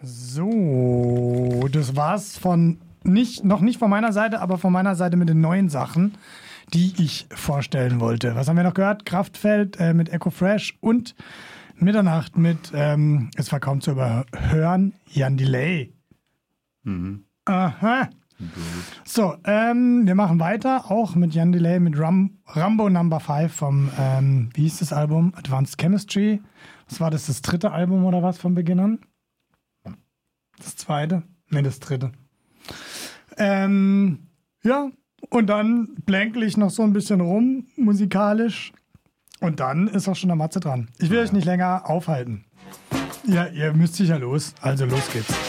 So, das war's noch nicht von meiner Seite, aber von meiner Seite mit den neuen Sachen, die ich vorstellen wollte. Was haben wir noch gehört? Kraftfeld mit Echo Fresh und Mitternacht mit, es war kaum zu überhören, Jan Delay. Aha. Gut. So, wir machen weiter, auch mit Jan Delay, mit Rambo No. 5 vom, wie hieß das Album? Advanced Chemistry. Was war das dritte Album oder was von Beginn an? Das zweite? Ne, das dritte. Ja, und dann blänkle ich noch so ein bisschen rum, musikalisch. Und dann ist auch schon der Matze dran. Ich will euch nicht länger aufhalten. Ja, ihr müsst sicher los. Also los geht's.